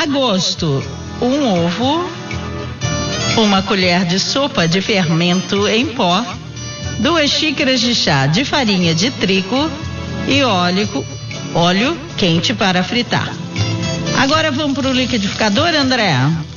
gosto, um ovo, uma colher de sopa de fermento em pó, 2 xícaras de chá de farinha de trigo e óleo quente para fritar. Agora vamos para o liquidificador, André.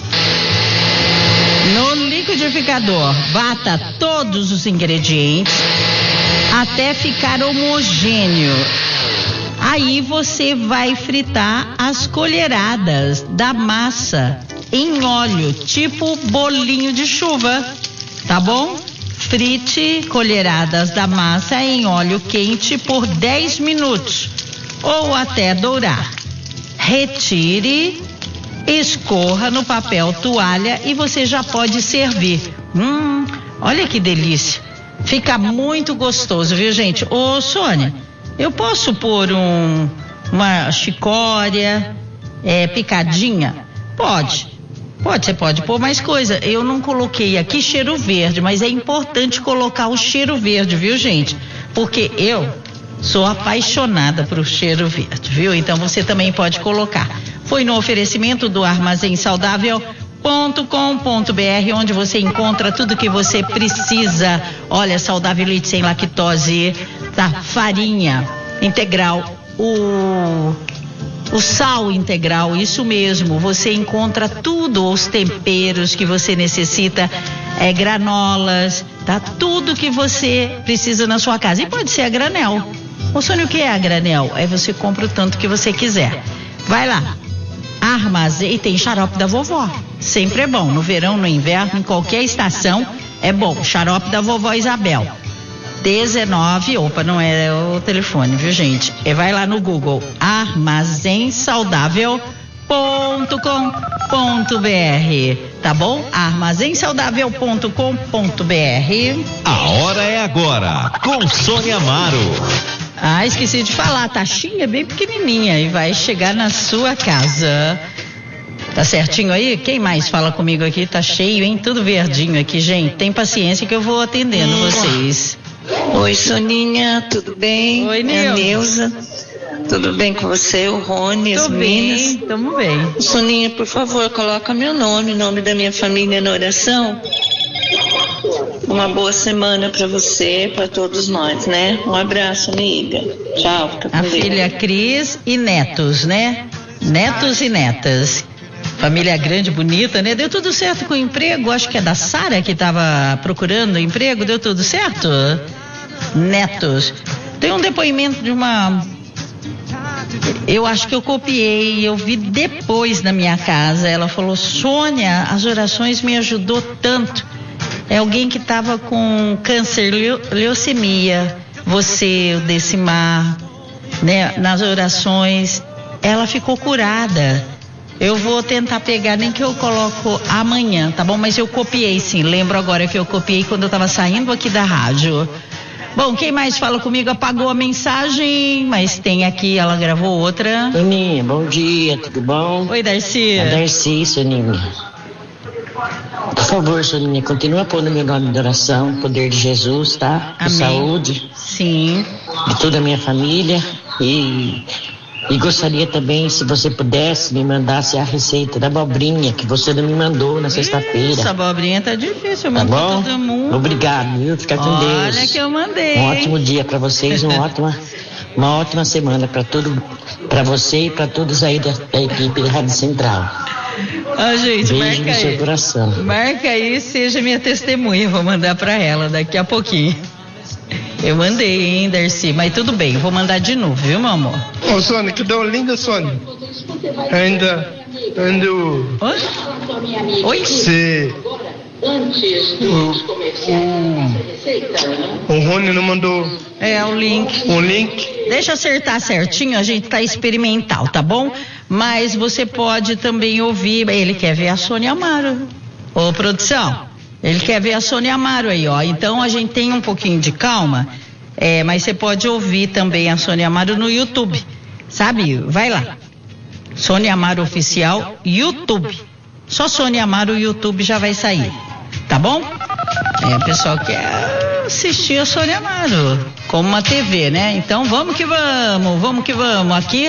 No liquidificador, bata todos os ingredientes até ficar homogêneo. Aí você vai fritar as colheradas da massa em óleo, tipo bolinho de chuva, tá bom? Frite colheradas da massa em óleo quente por 10 minutos ou até dourar. Retire, escorra no papel toalha e você já pode servir. Olha que delícia. Fica muito gostoso, viu, gente? Ô, Sônia, eu posso pôr uma chicória picadinha? Pode, você pode pôr mais coisa. Eu não coloquei aqui cheiro verde, mas é importante colocar o cheiro verde, viu, gente? Porque eu sou apaixonada por cheiro verde, viu? Então você também pode colocar. Foi no oferecimento do armazensaudável.com.br, onde você encontra tudo que você precisa. Olha, Saudável Leite sem lactose, tá? Farinha integral, o sal integral, isso mesmo. Você encontra tudo, os temperos que você necessita, granolas, tá? Tudo que você precisa na sua casa. E pode ser a granel. Ô, Sônia, o que é a granel? Você compra o tanto que você quiser. Vai lá. Armazém, e tem xarope da vovó. Sempre é bom. No verão, no inverno, em qualquer estação, é bom. Xarope da vovó Isabel. 19, não é o telefone, viu, gente? Vai lá no Google, armazensaudável.com.br, tá bom? armazensaudável.com.br. A hora é agora, com Sônia Amaro. Esqueci de falar, a taxinha é bem pequenininha e vai chegar na sua casa. Tá certinho aí? Quem mais fala comigo aqui? Tá cheio, hein? Tudo verdinho aqui, gente. Tem paciência que eu vou atendendo vocês. Oi, Soninha, tudo bem? Oi, Neuza. Tudo bem com você? O Rony, as meninas? Tamo bem. Soninha, por favor, coloca meu nome, o nome da minha família na oração. Uma boa semana para você, para todos nós, né? Um abraço, amiga. Tchau, fica com Deus. A filha Cris e netos, né? Netos e netas. Família grande, bonita, né? Deu tudo certo com o emprego. Acho que é da Sara que estava procurando emprego. Deu tudo certo? Netos. Tem um depoimento de uma... Eu acho que eu copiei, eu vi depois na minha casa. Ela falou: Sônia, as orações me ajudou tanto. É alguém que estava com câncer, leucemia. Você, o Decimar, né? Nas orações, ela ficou curada. Eu vou tentar pegar, nem que eu coloco amanhã, tá bom? Mas eu copiei sim, lembro agora que eu copiei quando eu estava saindo aqui da rádio. Bom, quem mais fala comigo apagou a mensagem, mas tem aqui, ela gravou outra. Soninha, bom dia, tudo bom? Oi, Darcy. Darcy, Soninha. Por favor, Soninha, continua pondo meu nome de oração, poder de Jesus, tá? Amém. De saúde. Sim. De toda a minha família. E gostaria também, se você pudesse, me mandasse a receita da abobrinha, que você não me mandou na sexta-feira. Essa abobrinha tá difícil, eu tá mando bom? Todo mundo. Obrigado, viu? Fica com Deus. Olha que eu mandei. Um ótimo dia para vocês, uma ótima semana para você e para todos aí da equipe da Rádio Central. Gente, beijo no seu coração. Marca aí, seja minha testemunha, vou mandar para ela daqui a pouquinho. Eu mandei, hein, Darcy, mas tudo bem, eu vou mandar de novo, viu, meu amor? Ô, Sônia, que deu linda, Sônia. Ainda. Oi? Se o Rony não mandou o link. Um link? Deixa eu acertar certinho, a gente tá experimental, tá bom? Mas você pode também ouvir, ele quer ver a Sônia Amaro. Ô, produção, ele quer ver a Sônia Amaro aí, ó. Então a gente tem um pouquinho de calma, mas você pode ouvir também a Sônia Amaro no YouTube, sabe? Vai lá. Sônia Amaro Oficial, YouTube. Só Sônia Amaro, o YouTube já vai sair, tá bom? O pessoal quer assistir a Sônia Amaro, como uma TV, né? Então vamos que vamos aqui.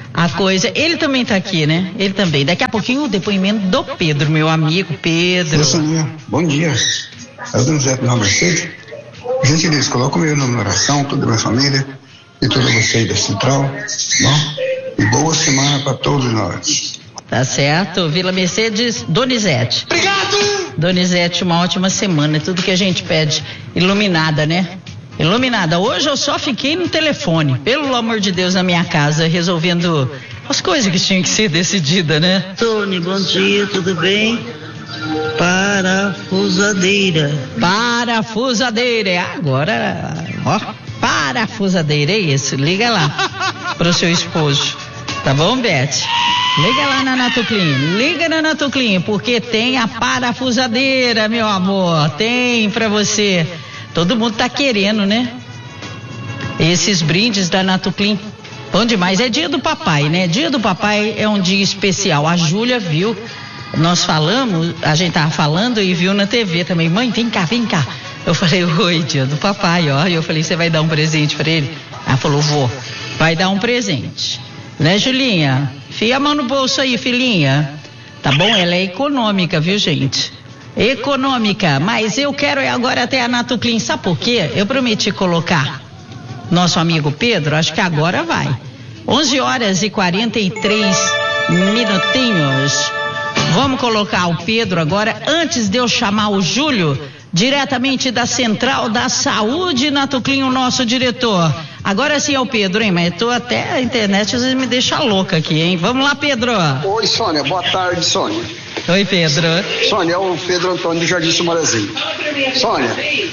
a coisa. Ele também tá aqui, né? Ele também. Daqui a pouquinho o depoimento do Pedro, meu amigo Pedro. Soninha, bom dia. É o Donizete da Mercedes. Gentileza, coloca o meu nome na oração, toda a minha família e toda você aí da Central. Bom? E boa semana para todos nós. Tá certo, Vila Mercedes, Donizete. Obrigado! Donizete, uma ótima semana, é tudo que a gente pede. Iluminada, né? Iluminada. Hoje eu só fiquei no telefone, pelo amor de Deus, na minha casa, resolvendo as coisas que tinham que ser decididas, né? Tony, bom dia, tudo bem? Parafusadeira. Parafusadeira, agora, ó, parafusadeira, é isso, liga lá pro seu esposo. Tá bom, Beth? Liga lá na Natuclean, liga na Natuclean, porque tem a parafusadeira, meu amor, tem pra você. Todo mundo tá querendo, né? Esses brindes da Natuclean, bom demais. É dia do papai, né? Dia do papai é um dia especial. A Júlia viu, nós falamos, a gente tava falando e viu na TV também. Mãe, vem cá, vem cá. Eu falei, oi, dia do papai, ó. E eu falei, você vai dar um presente pra ele? Ela falou, vou. Vai dar um presente. Né, Julinha? Fia a mão no bolso aí, filhinha. Tá bom? Ela é econômica, viu, gente? Econômica. Mas eu quero agora até a Natuclean. Sabe por quê? Eu prometi colocar nosso amigo Pedro, acho que agora vai. 11h43 minutinhos. Vamos colocar o Pedro agora, antes de eu chamar o Júlio, diretamente da Central da Saúde Natuclean, o nosso diretor. Agora sim é o Pedro, hein? Mas tô até a internet às vezes me deixa louca aqui, hein? Vamos lá, Pedro. Oi, Sônia. Boa tarde, Sônia. Oi, Pedro. Sônia, é o Pedro Antônio do Jardim Sumarezinho. Sônia,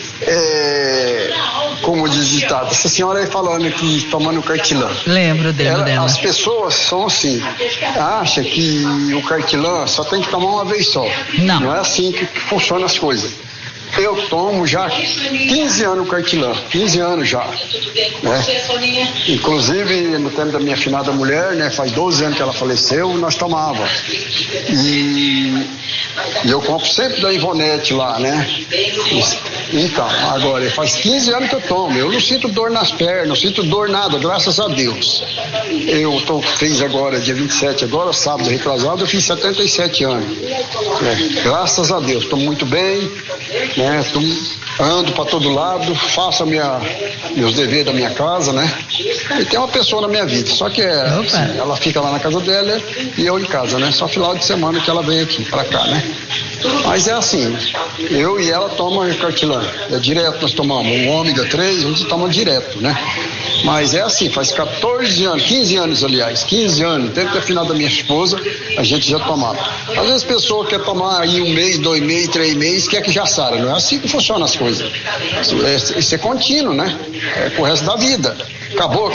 como diz o ditado, essa senhora aí falando aqui, tomando cartilã. Lembro dela. As pessoas são assim, acham que o cartilã só tem que tomar uma vez só. Não é assim que funcionam as coisas. Eu tomo já 15 anos cartilã, 15 anos já, né? Inclusive no tempo da minha finada mulher, né? Faz 12 anos que ela faleceu, nós tomávamos. E eu compro sempre da Ivonete lá, né? Então, agora, faz 15 anos que eu tomo, eu não sinto dor nas pernas, não sinto dor nada, graças a Deus. Eu fiz agora, dia 27 agora, sábado retrasado, eu fiz 77 anos. Graças a Deus, estou muito bem, né? Ando para todo lado, faço meus deveres da minha casa, né? E tem uma pessoa na minha vida, só que assim, ela fica lá na casa dela e eu em casa, né? Só final de semana que ela vem aqui para cá, né? Mas é assim, eu e ela tomamos cartilã, é direto nós tomamos, o ômega 3 a gente toma direto, né? Mas é assim, faz 14 anos, 15 anos aliás, 15 anos, desde que a final da minha esposa, a gente já tomava. Às vezes a pessoa quer tomar aí 1 mês, 2 meses, 3 meses, quer que já sara, não é assim que funcionam as coisas. Isso é contínuo, né? É pro resto da vida. Acabou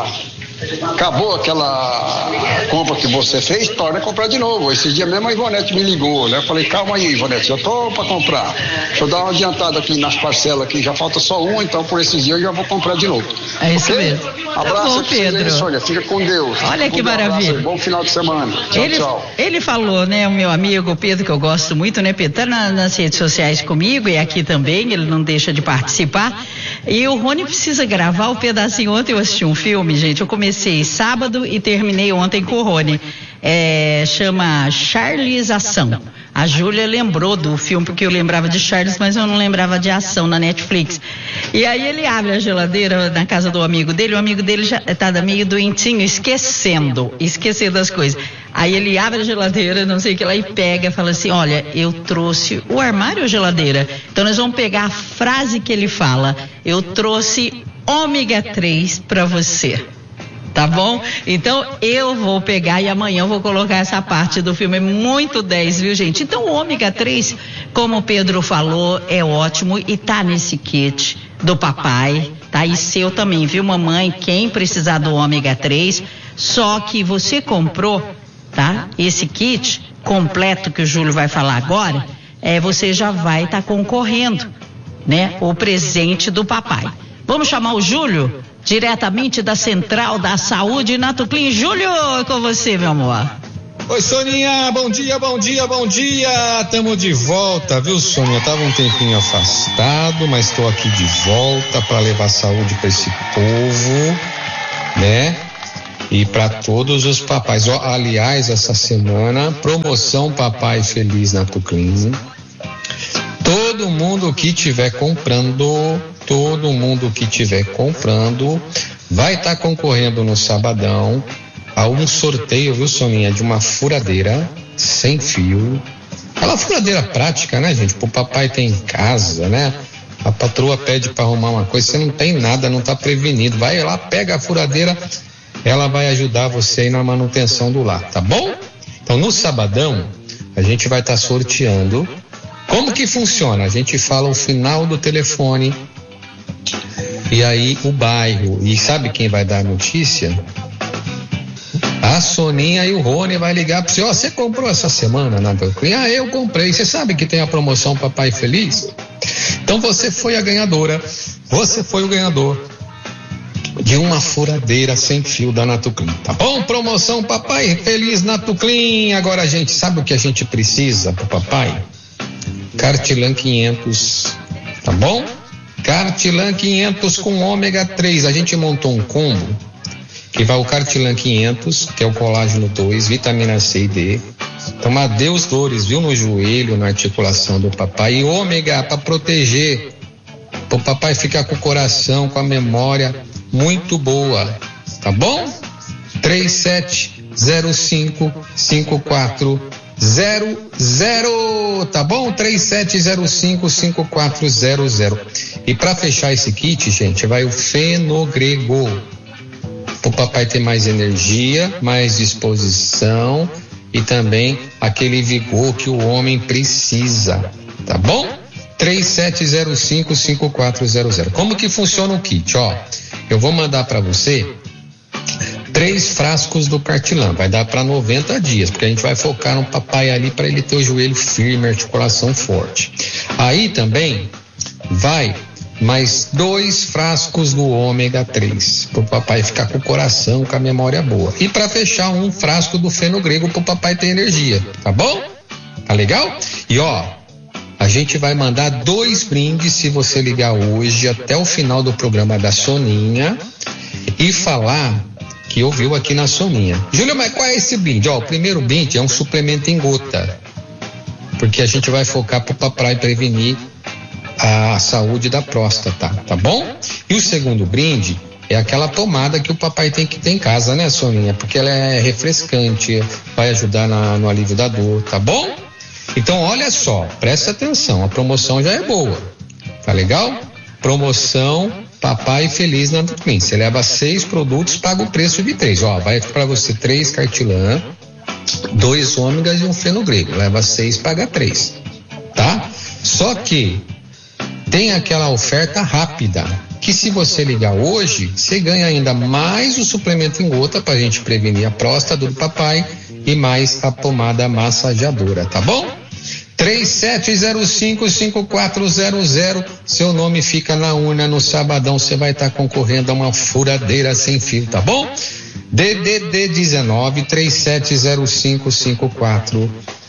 aquela compra que você fez, torna a comprar de novo. Esse dia mesmo a Ivonete me ligou, né? Eu falei, calma aí, Ivonete, eu tô para comprar. Deixa eu dar uma adiantada aqui nas parcelas aqui, já falta só uma, então por esses dias eu já vou comprar de novo. É isso mesmo. Abraço, tá bom, Pedro. Sônia, fica com Deus. Olha que maravilha. Abraço, bom final de semana. Tchau, tchau. Ele falou, né, o meu amigo Pedro, que eu gosto muito, né, Pedro? Tá nas redes sociais comigo e aqui também, ele não deixa de participar. E o Rony precisa gravar o pedacinho. Ontem eu assisti um filme, gente, eu comecei sábado e terminei ontem com o Rony. Chama Charles Ação. A Júlia lembrou do filme, porque eu lembrava de Charles, mas eu não lembrava de Ação na Netflix. E aí ele abre a geladeira na casa do amigo dele, o amigo dele já tá meio doentinho, esquecendo as coisas. Aí ele abre a geladeira, não sei o que lá, e pega, fala assim, olha, eu trouxe o armário ou geladeira? Então nós vamos pegar a frase que ele fala, eu trouxe ômega 3 para você. Tá bom? Então eu vou pegar e amanhã eu vou colocar essa parte do filme, muito 10, viu, gente? Então o ômega 3, como o Pedro falou, é ótimo e tá nesse kit do papai, tá? E seu também, viu, mamãe? Quem precisar do ômega 3, só que você comprou, tá? Esse kit completo que o Júlio vai falar agora, você já vai estar concorrendo, né? O presente do papai. Vamos chamar o Júlio? Diretamente da Central da Saúde Natuclean. Júlio, com você, meu amor. Oi, Soninha, bom dia. Tamo de volta, viu, Soninha? Eu tava um tempinho afastado, mas tô aqui de volta para levar saúde para esse povo, né? E para todos os papais, aliás, essa semana, promoção Papai Feliz Natuclean. Todo mundo que estiver comprando vai estar concorrendo no sabadão a um sorteio, viu, Soninha, de uma furadeira sem fio. Aquela furadeira prática, né, gente? Pro papai ter em casa, né? A patroa pede para arrumar uma coisa, você não tem nada, não tá prevenido. Vai lá, pega a furadeira, ela vai ajudar você aí na manutenção do lar, tá bom? Então, no sabadão, a gente vai estar sorteando. Como que funciona? A gente fala o final do telefone e aí o bairro. E sabe quem vai dar a notícia? A Soninha e o Rony vai ligar para você. Você comprou essa semana na Natuclean? Eu comprei. Você sabe que tem a promoção Papai Feliz? Então você foi a ganhadora. Você foi o ganhador de uma furadeira sem fio da Natuclean, tá bom? Promoção Papai Feliz Natuclean. Agora, gente, sabe o que a gente precisa pro papai? Cartilan 500, tá bom? Cartilan 500 com ômega 3. A gente montou um combo que vai o Cartilan 500, que é o colágeno 2, vitamina C e D. Então, adeus dores, viu, no joelho, na articulação do papai. E ômega para proteger, para o papai ficar com o coração, com a memória muito boa, tá bom? 3705-5400, tá bom? 3705-5400. E para fechar esse kit, gente, vai o Fenogrego, o papai ter mais energia, mais disposição e também aquele vigor que o homem precisa, tá bom? 3705-5400. Como que funciona o kit? Ó, eu vou mandar para você 3 frascos do Cartilan, vai dar para 90 dias, porque a gente vai focar no papai ali para ele ter o joelho firme, articulação forte. Aí também vai mais 2 frascos do ômega 3, pro papai ficar com o coração, com a memória boa. E para fechar, um frasco do Fenogrego pro papai ter energia, tá bom? Tá legal? E ó, a gente vai mandar 2 brindes se você ligar hoje até o final do programa da Soninha e falar que ouviu aqui na Soninha. Júlio, mas qual é esse brinde? Ó, o primeiro brinde é um suplemento em gota, porque a gente vai focar pro papai prevenir a saúde da próstata, tá bom? E o segundo brinde é aquela pomada que o papai tem que ter em casa, né, Soninha? Porque ela é refrescante, vai ajudar no alívio da dor, tá bom? Então, olha só, presta atenção, a promoção já é boa, tá legal? Promoção Papai Feliz na Natuclean. Você leva 6 produtos, paga o preço de 3. Ó, vai para você 3 Cartilan, 2 ômegas e um Fenogrego. Leva 6, paga 3, tá? Só que tem aquela oferta rápida, que se você ligar hoje, você ganha ainda mais o suplemento em gota pra gente prevenir a próstata do papai e mais a pomada massageadora, tá bom? 3705-5400, seu nome fica na urna no sabadão, você vai estar concorrendo a uma furadeira sem fio, tá bom? DDD 19 3705-5400.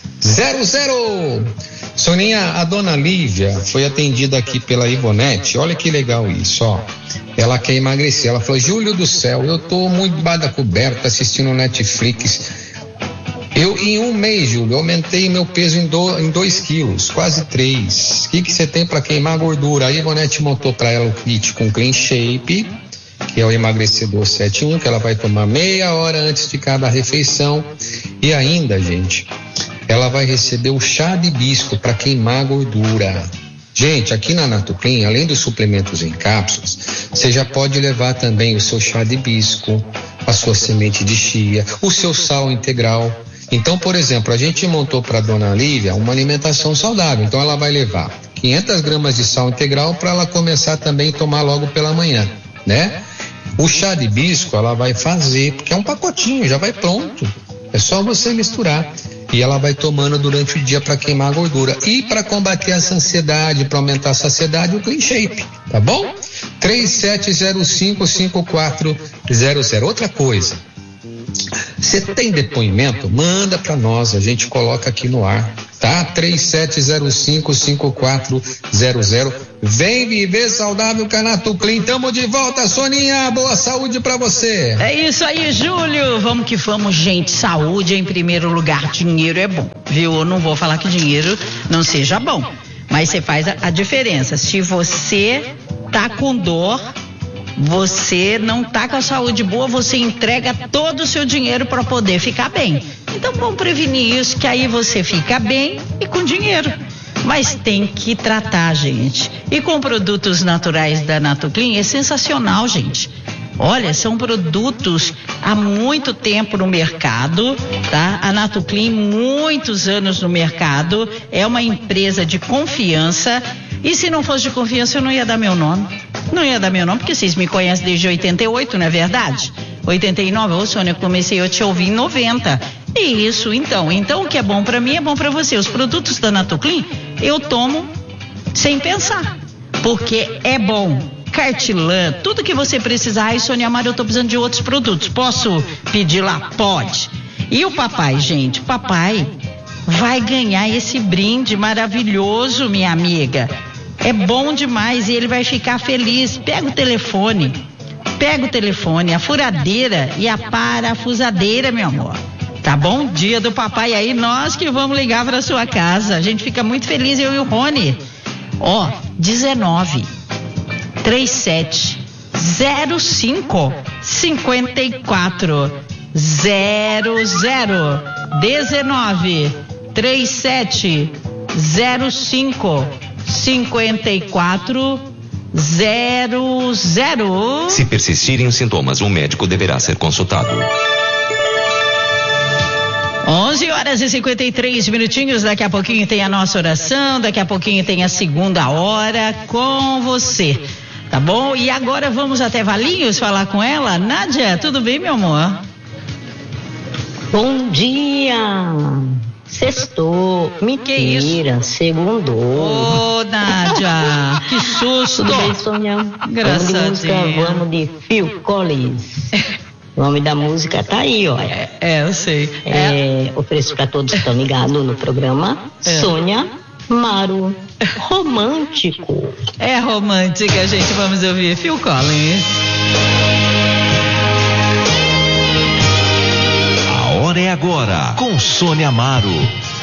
Soninha, a dona Lívia foi atendida aqui pela Ivonete. Olha que legal isso, ó. Ela quer emagrecer. Ela falou: Júlio do céu, eu tô muito debaixo da coberta assistindo Netflix. Eu, em um mês, Júlio, aumentei meu peso em 2 quilos, quase 3. O que você tem para queimar gordura? A Ivonete montou para ela o kit com Clean Shape, que é o emagrecedor 7-1, que ela vai tomar meia hora antes de cada refeição. E ainda, gente, ela vai receber o chá de hibisco para queimar gordura. Gente, aqui na Natuclean, além dos suplementos em cápsulas, você já pode levar também o seu chá de hibisco, a sua semente de chia, o seu sal integral. Então, por exemplo, a gente montou para a dona Lívia uma alimentação saudável. Então, ela vai levar 500 gramas de sal integral para ela começar também a tomar logo pela manhã, né? O chá de hibisco ela vai fazer, porque é um pacotinho, já vai pronto. É só você misturar. E ela vai tomando durante o dia para queimar a gordura. E para combater essa ansiedade, para aumentar a saciedade, o Clean Shape, tá bom? 3705-5400. Outra coisa, você tem depoimento? Manda para nós, a gente coloca aqui no ar, tá? 3705-5400. Vem viver saudável com a Natuclean. Tamo de volta, Soninha. Boa saúde pra você. É isso aí, Júlio. Vamos que vamos, gente. Saúde em primeiro lugar. Dinheiro é bom, viu? Eu não vou falar que dinheiro não seja bom, mas você faz a diferença. Se você tá com dor, você não tá com a saúde boa, você entrega todo o seu dinheiro para poder ficar bem. Então vamos prevenir isso, que aí você fica bem e com dinheiro. Mas tem que tratar, gente. E com produtos naturais da Natuclean é sensacional, gente. Olha, são produtos há muito tempo no mercado, tá? A Natuclean, muitos anos no mercado, é uma empresa de confiança. E se não fosse de confiança, eu não ia dar meu nome. Não ia dar meu nome, porque vocês me conhecem desde 88, não é verdade? 89, ô Sônia, eu comecei a te ouvir em 90. Isso, então o que é bom pra mim é bom pra você. Os produtos da Natuclean eu tomo sem pensar, porque é bom. Cartilã, tudo que você precisar. Ai, Sônia Amaro, eu tô precisando de outros produtos. Posso pedir lá? Pode. E o papai, gente, papai vai ganhar esse brinde maravilhoso, minha amiga. É bom demais e ele vai ficar feliz. Pega o telefone, a furadeira e a parafusadeira, meu amor. Tá bom? Dia do papai aí, nós que vamos ligar pra sua casa. A gente fica muito feliz, eu e o Rony. 19 37 05 54 00 19 37 05 54 00. Se persistirem os sintomas, o médico deverá ser consultado. 11h53. Daqui a pouquinho tem a nossa oração, daqui a pouquinho tem a segunda hora com você, tá bom? E agora vamos até Valinhos falar com ela. Nádia, tudo bem, meu amor? Bom dia! Sextou, mentira, segundou. Ô, Nádia, que susto! Tudo bem, Sônia? Graças a Deus. Vamos de Phil Collins. O nome da música tá aí, ó. Eu sei. Ofereço para todos que estão ligados no programa. Sônia Amaro. Romântico. É romântica, gente. Vamos ouvir Phil Collins. A hora é agora, com Sônia Amaro.